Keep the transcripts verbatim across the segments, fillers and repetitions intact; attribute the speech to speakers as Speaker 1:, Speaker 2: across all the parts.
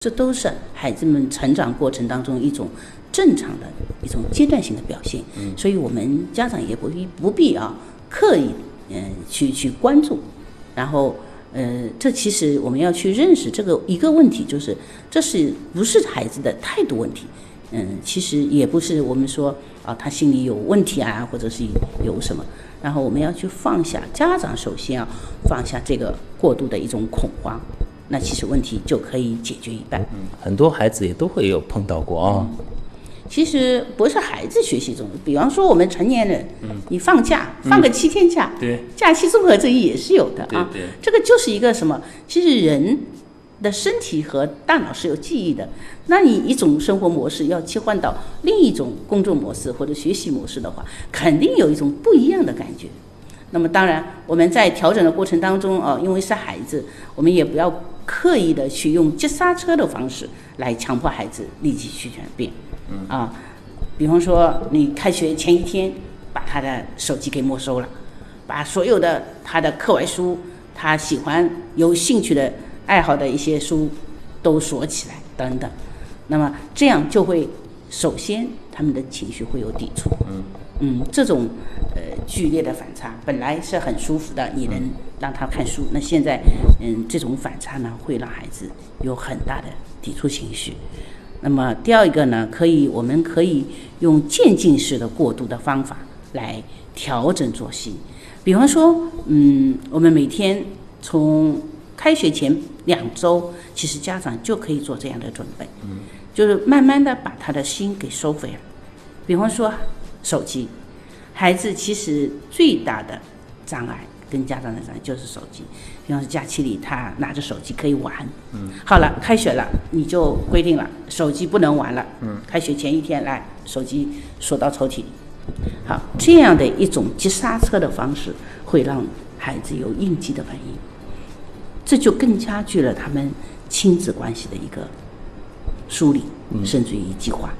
Speaker 1: 这都是孩子们成长过程当中一种正常的一种阶段性的表现。嗯，所以我们家长也不必不必啊刻意嗯、呃、去去关注，然后呃这其实我们要去认识这个一个问题，就是这是不是孩子的态度问题？嗯，其实也不是我们说啊他心里有问题啊，或者是有什么，然后我们要去放下，家长首先要放下这个过度的一种恐慌。那其实问题就可以解决一半。
Speaker 2: 嗯，很多孩子也都会有碰到过啊、哦。
Speaker 1: 其实不是孩子学习中，比方说我们成年人，嗯，你放假放个七天假，
Speaker 2: 嗯、对，
Speaker 1: 假期综合症也是有的啊。
Speaker 2: 对对，
Speaker 1: 这个就是一个什么？其实人的身体和大脑是有记忆的。那你一种生活模式要切换到另一种工作模式或者学习模式的话，肯定有一种不一样的感觉。那么当然我们在调整的过程当中啊，因为是孩子，我们也不要刻意的去用急刹车的方式来强迫孩子立即去转变。嗯啊，比方说你开学前一天把他的手机给没收了，把所有的他的课外书，他喜欢有兴趣的爱好的一些书都锁起来等等，那么这样就会首先他们的情绪会有抵触。嗯嗯，这种呃剧烈的反差本来是很舒服的，你能让他看书，那现在嗯这种反差呢会让孩子有很大的抵触情绪。那么第二一个呢，可以我们可以用渐进式的过渡的方法来调整作息。比方说嗯我们每天从开学前两周，其实家长就可以做这样的准备，嗯，就是慢慢的把他的心给收回了。比方说手机，孩子其实最大的障碍跟家长的障碍就是手机。比方说假期里他拿着手机可以玩，嗯，好了，开学了你就规定了手机不能玩了，嗯，开学前一天来手机锁到抽屉里。好，这样的一种急刹车的方式会让孩子有应激的反应，这就更加剧了他们亲子关系的一个梳理，甚至于激化。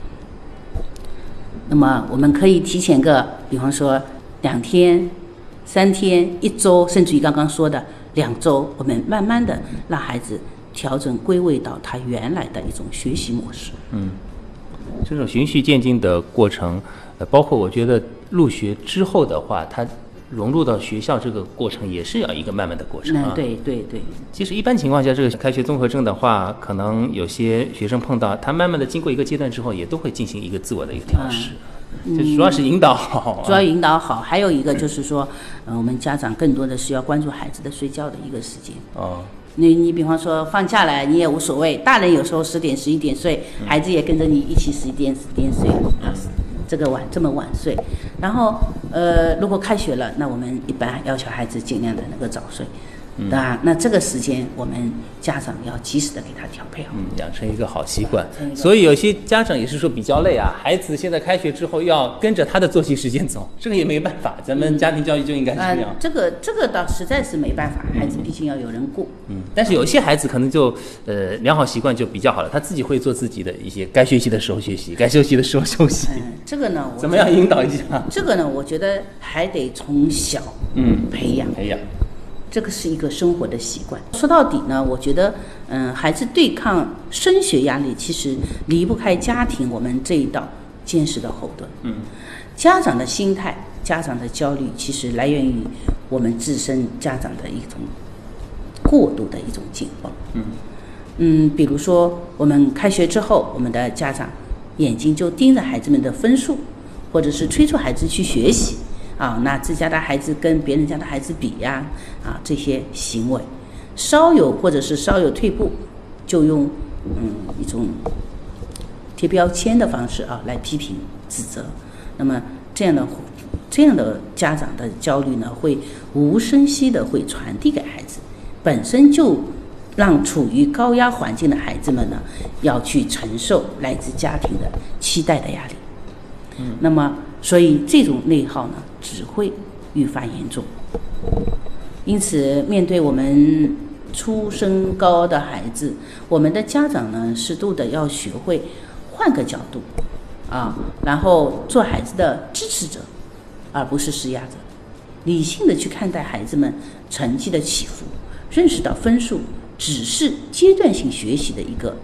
Speaker 1: 那么我们可以提前个，比方说两天、三天、一周，甚至于刚刚说的两周，我们慢慢的让孩子调整归位到他原来的一种学习模式。
Speaker 2: 嗯，这种循序渐进的过程，呃，包括我觉得入学之后的话，他融入到学校这个过程也是要一个慢慢的过程啊。
Speaker 1: 嗯，对对对。
Speaker 2: 其实一般情况下，这个开学综合症的话，可能有些学生碰到，他慢慢的经过一个阶段之后，也都会进行一个自我的一个调试。嗯，就主要是引导好、啊。
Speaker 1: 主要引导好，还有一个就是说，嗯、呃，我们家长更多的是要关注孩子的睡觉的一个时间。哦。你你比方说放假了，你也无所谓，大人有时候十点十一点睡，嗯、孩子也跟着你一起十一点十点睡啊。这个晚这么晚睡，然后呃，如果开学了，那我们一般要求孩子尽量的能够早睡，对吧？嗯、那这个时间我们家长要及时的给他调配好，
Speaker 2: 嗯，养成一个好习惯。所以有些家长也是说比较累啊，孩子现在开学之后要跟着他的作息时间走，这个也没办法，咱们家庭教育就应该是这样。
Speaker 1: 呃、这个这个倒实在是没办法，孩子毕竟要有人顾。
Speaker 2: 嗯，但是有些孩子可能就呃良好习惯就比较好了，他自己会做自己的一些该学习的时候学习，该休息的时候休息。
Speaker 1: 嗯，这个呢，
Speaker 2: 怎么样引导一下？
Speaker 1: 这个呢，我觉得还得从小嗯培养
Speaker 2: 培养。
Speaker 1: 这个是一个生活的习惯。说到底呢，我觉得，嗯，孩子对抗升学压力，其实离不开家庭我们这一道坚实的后盾。嗯，家长的心态、家长的焦虑，其实来源于我们自身家长的一种过度的一种紧绷。嗯嗯，比如说我们开学之后，我们的家长眼睛就盯着孩子们的分数，或者是催促孩子去学习。啊，那自家的孩子跟别人家的孩子比呀，啊，这些行为，稍有或者是稍有退步，就用嗯一种贴标签的方式啊来批评指责。那么这样的这样的家长的焦虑呢，会无声息的会传递给孩子，本身就让处于高压环境的孩子们呢，要去承受来自家庭的期待的压力。嗯，那么所以这种内耗呢，只会愈发严重。因此，面对我们出身高的孩子，我们的家长呢，适度的要学会换个角度啊，然后做孩子的支持者，而不是施压者，理性的去看待孩子们成绩的起伏，认识到分数只是阶段性学习的一个